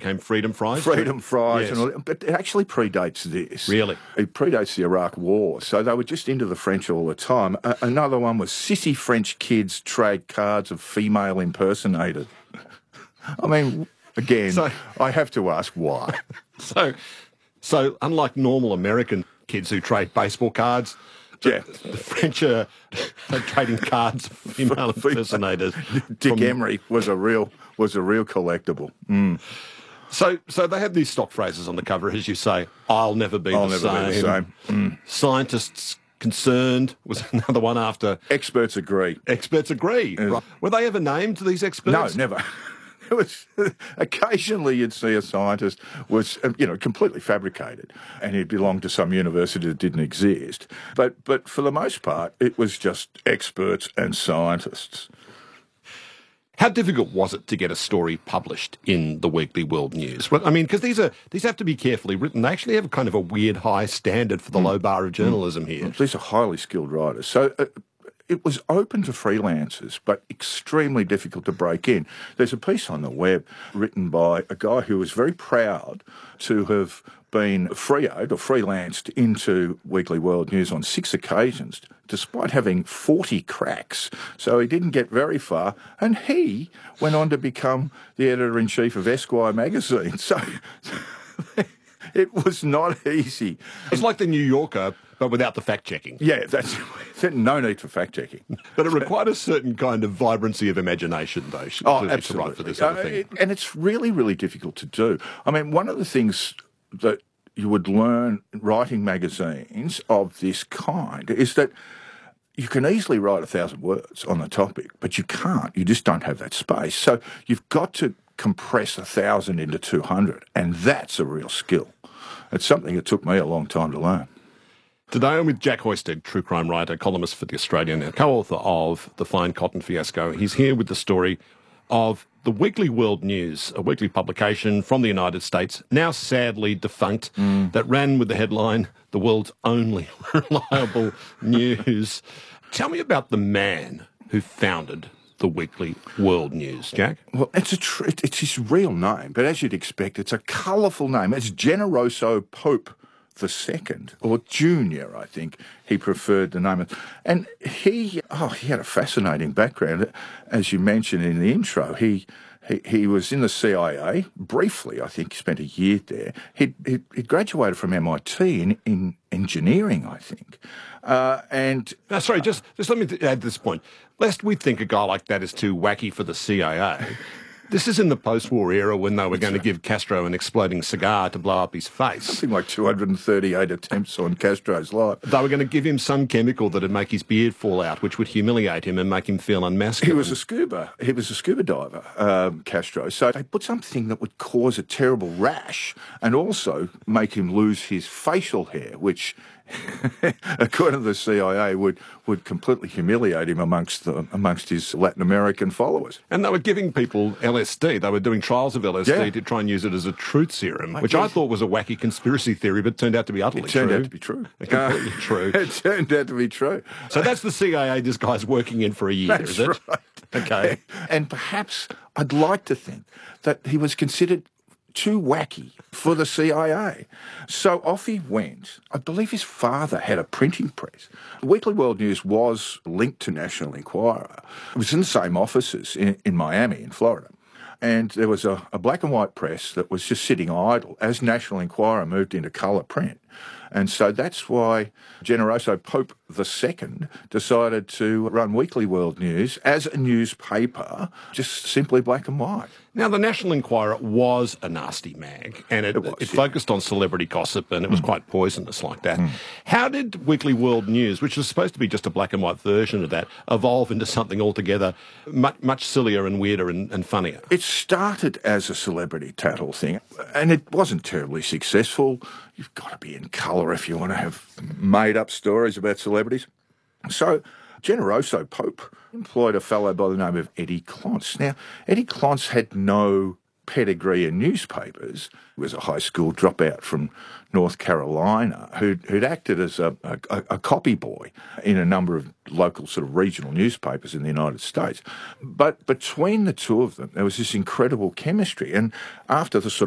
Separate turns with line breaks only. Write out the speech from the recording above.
became Freedom Fries.
Freedom Fries,
Yes.
and all that, but it actually predates this.
Really?
It predates the Iraq War, so they were just into the French all the time. Another one was Sissy French Kids Trade Cards of Female Impersonators. I mean, again, I have to ask why.
So unlike normal American kids who trade baseball cards, the French are trading cards of female impersonators.
Dick Emery was a real collectible. Mm.
So they have these stock phrases on the cover, as you say. I'll never be the same.
Mm.
Scientists concerned was another one after.
Experts agree.
Experts agree. Right. Were they ever named, these experts?
No, never. It was occasionally you'd see a scientist was completely fabricated, and he'd belong to some university that didn't exist. But for the most part, it was just experts and scientists.
How difficult was it to get a story published in the Weekly World News? Well, I mean, because these have to be carefully written. They actually have kind of a weird high standard for the low bar of journalism here.
These are highly skilled writers. So it was open to freelancers, but extremely difficult to break in. There's a piece on the web written by a guy who was very proud to have been freelanced into Weekly World News on 6 occasions, despite having 40 cracks. So he didn't get very far, and he went on to become the editor-in-chief of Esquire magazine. So it was not easy.
It's like the New Yorker, but without the fact-checking.
Yeah, that's no need for fact-checking.
But it required a certain kind of vibrancy of imagination, though,
absolutely.
to write for this sort of thing.
And it's really, really difficult to do. I mean, one of the things that you would learn writing magazines of this kind is that you can easily write 1,000 words on the topic, but you can't. You just don't have that space. So you've got to compress 1,000 into 200, and that's a real skill. It's something that took me a long time to learn.
Today I'm with Jack Hoisted, true crime writer, columnist for The Australian, and co-author of The Fine Cotton Fiasco. He's here with the story of the Weekly World News, a weekly publication from the United States, now sadly defunct, that ran with the headline, "The World's Only Reliable News." Tell me about the man who founded the Weekly World News, Jack.
Well, it's his real name, but as you'd expect, it's a colourful name. It's Generoso Pope II, or Junior, I think he preferred the name. And he had a fascinating background. As you mentioned in the intro, he was in the CIA briefly. I think he spent a year there. He graduated from MIT in engineering, I think.
Sorry, just let me add this point. Lest we think a guy like that is too wacky for the CIA, this is in the post-war era when they were going to give Castro an exploding cigar to blow up his face.
Something like 238 attempts on Castro's life.
They were going to give him some chemical that would make his beard fall out, which would humiliate him and make him feel unmasculine.
He was a scuba diver, Castro. So they put something that would cause a terrible rash and also make him lose his facial hair, which, according to the CIA, would completely humiliate him amongst his Latin American followers.
And they were giving people LSD. They were doing trials of LSD to try and use it as a truth serum, which I thought was a wacky conspiracy theory, but turned out to be utterly true.
It turned out to be true.
Completely true.
It turned out to be true.
So that's the CIA this guy's working in for a year,
That's
is it?
Right.
Okay.
And perhaps I'd like to think that he was considered too wacky for the CIA. So off he went. I believe his father had a printing press. Weekly World News was linked to National Enquirer. It was in the same offices in Miami, in Florida. And there was a black and white press that was just sitting idle as National Enquirer moved into colour print. And so that's why Generoso Pope II decided to run Weekly World News as a newspaper, just simply black and white.
Now, the National Enquirer was a nasty mag, and it focused on celebrity gossip, and it was quite poisonous like that. How did Weekly World News, which was supposed to be just a black and white version of that, evolve into something altogether much sillier and weirder and funnier?
It started as a celebrity tattle thing, and it wasn't terribly successful. You've got to be in colour if you want to have made-up stories about celebrities. So Generoso Pope employed a fellow by the name of Eddie Clonce. Now, Eddie Clonce had no pedigree in newspapers. He was a high school dropout from North Carolina who'd acted as a copy boy in a number of local sort of regional newspapers in the United States. But between the two of them, there was this incredible chemistry. And after the sort of